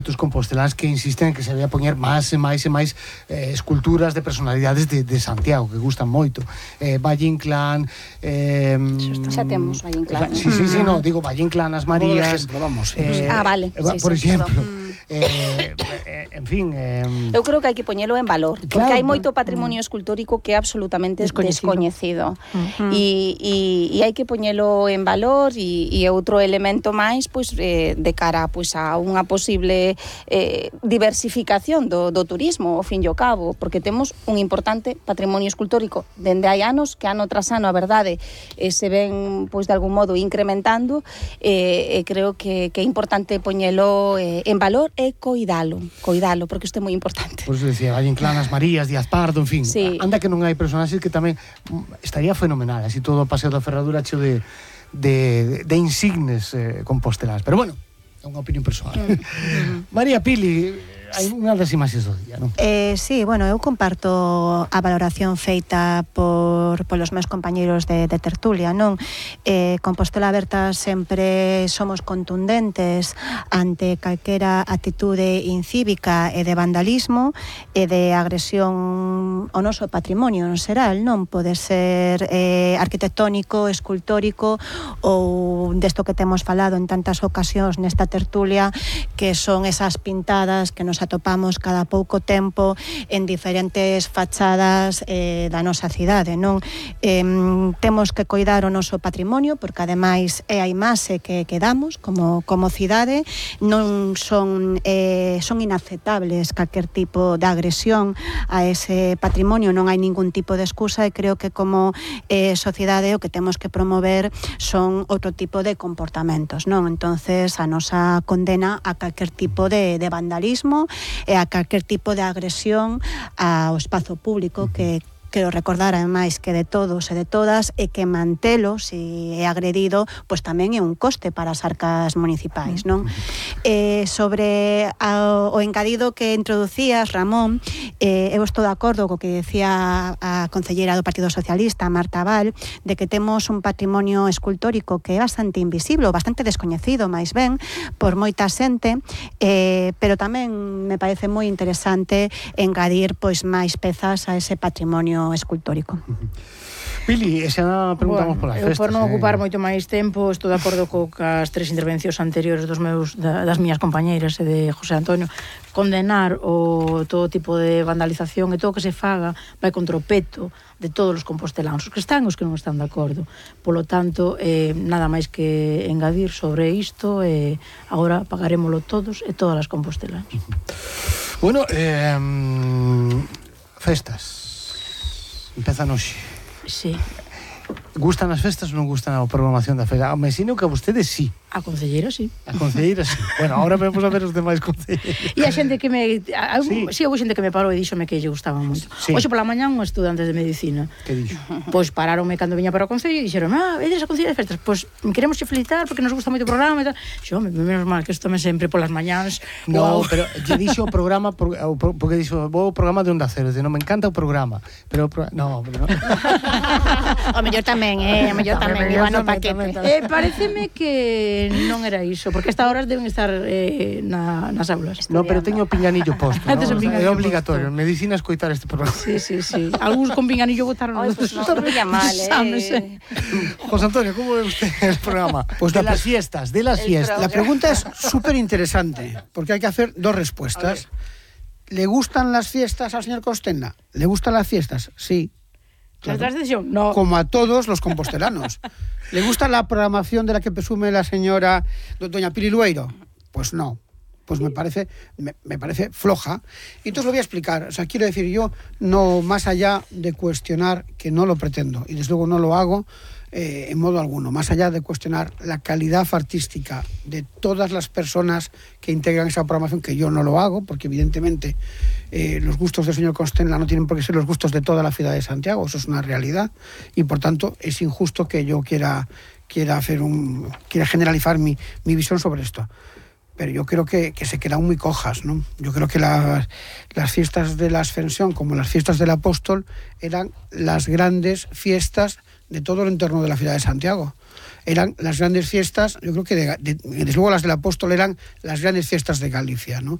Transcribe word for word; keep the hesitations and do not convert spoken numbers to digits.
Os composteláns que insisten en que se debe poñer máis e máis e máis eh, esculturas de personalidades de, de Santiago, que gustan moito. Eh, Valle Inclán... Eh, xa temos Valle Inclán. Sí, sí, sí, no, digo Valle Inclán, as Marías... Ejemplo, vamos. Eh, ah, vale. Eh, por sí, exemplo... Sí, Eh, eh, en fin... Eh, eu creo que hai que poñelo en valor, claro, porque hai moito patrimonio escultórico que é absolutamente descoñecido, descoñecido. Uh-huh. e, e, e hai que poñelo en valor e, e outro elemento máis pois, eh, de cara pois, a unha posible eh, diversificación do, do turismo, ao fin e ao cabo, porque temos un importante patrimonio escultórico dende hai anos, que ano tras ano a verdade eh, se ven pois, de algún modo incrementando, e eh, creo que, que é importante poñelo eh, en valor e coidalo, coidalo, porque isto é moi importante. Por eso decía, Valle Inclán, as Marías, Díaz Pardo, en fin, sí. Anda que non hai personaxes que tamén estaría fenomenal, así todo o Paseo da Ferradura cheo de, de, de insignes eh, composteláns, pero bueno, é unha opinión persoal. Mm. María Pili, hai unha das imaxes do día, non? Eh, sí, bueno, eu comparto a valoración feita por polos meus compañeiros de, de tertulia, non? Eh, Compostela Aberta sempre somos contundentes ante calquera actitude incívica e de vandalismo e de agresión ao noso patrimonio en xeral, non? Pode ser eh, arquitectónico, escultórico ou desto que temos falado en tantas ocasións nesta tertulia, que son esas pintadas que nos atopamos cada pouco tempo en diferentes fachadas eh, da nosa cidade, non? Eh, temos que coidar o noso patrimonio, porque ademais é a imaxe que, que damos como, como cidade, non son, eh, son inaceptables calquer tipo de agresión a ese patrimonio, non hai ningún tipo de excusa, e creo que como eh, sociedade o que temos que promover son outro tipo de comportamentos, non? Entonces a nosa condena a calquer tipo de, de vandalismo e a calquer tipo de agresión ao espazo público, que quero recordar ademais que de todos e de todas, e que mantelo, se é agredido, pois tamén é un coste para as arcas municipais, non? Eh, sobre a, o engadido que introducías, Ramón, eh, eu estou de acordo co que decía a concelleira do Partido Socialista, Marta Val, de que temos un patrimonio escultórico que é bastante invisible, bastante descoñecido, máis ben, por moita xente, eh, pero tamén me parece moi interesante engadir pois máis pezas a ese patrimonio escultórico. Pili, xa preguntamos bueno, polas festas. Eu por non eh. ocupar moito máis tempo, estou de acordo co cas tres intervencións anteriores dos meus da, das miñas compañeiras e de José Antonio. Condenar o todo tipo de vandalización e todo o que se faga vai contra o peto de todos os composteláns, os que están e os que non están de acordo. Polo tanto, eh, nada máis que engadir sobre isto, e eh, agora pagarémolo todos e todas as composteláns. Bueno, eh, festas. Empezan hoxe. Sí. Gustan as festas ou non gustan a programación da feira? Me sino que a vostedes sí. A concelleira sí. A concelleira sí. Bueno, agora vamos a ver os demais concelleiros. E a xente que me... A, sí. sí, houve xente que me parou e díxome que lle gustaba moito. Sí. Hoxe pola mañá uns estudantes de medicina. Que dixo? Pois pararonme cando viña para o concello e dixeron: ah, vedes a concelleira de festas? Pois queremos xe felicitar porque nos gusta moito o programa e tal. Xo, menos mal que isto me sempre polas mañáns. No, wow. Pero lle dixo o programa, porque dixo, vou o programa de Onda Cero, non me encanta o programa. Pero, no, pero no. O mellor tamén, eh, o mellor tamén, iba no paquete. Eh, pareceme que non era iso, porque estas horas deben estar eh, na, nas aulas. No, pero teño o pinganillo posto, ¿no? O sea, é obligatorio, en medicina escoitar este programa. Sí, sí, sí. Algúns con pinganillo votaron os pues no, no pilla mal, eh. José Antonio, ¿cómo ve usted el programa? Pues de las fiestas, de las fiestas. La pregunta es súper interesante, porque hay que hacer dos respuestas. ¿Le gustan las fiestas al señor Costenda? ¿Le gustan las fiestas? Sí. Claro. No. Como a todos los compostelanos. ¿Le gusta la programación de la que presume la señora doña Pili Lueiro? Pues no. Pues me parece, me, me parece floja. Y entonces lo voy a explicar. O sea, quiero decir, yo no, más allá de cuestionar, que no lo pretendo, y desde luego no lo hago eh, en modo alguno, más allá de cuestionar la calidad artística de todas las personas que integran esa programación, que yo no lo hago, porque evidentemente eh, los gustos del señor Costenda no tienen por qué ser los gustos de toda la ciudad de Santiago, eso es una realidad, y por tanto es injusto que yo quiera, quiera, hacer un, quiera generalizar mi, mi visión sobre esto. Pero yo creo que, que se quedan muy cojas, ¿no? Yo creo que las, las fiestas de la Ascensión, como las fiestas del Apóstol, eran las grandes fiestas de todo el entorno de la ciudad de Santiago. eran las grandes fiestas, yo creo que de, de, desde luego las del Apóstol eran las grandes fiestas de Galicia, ¿no?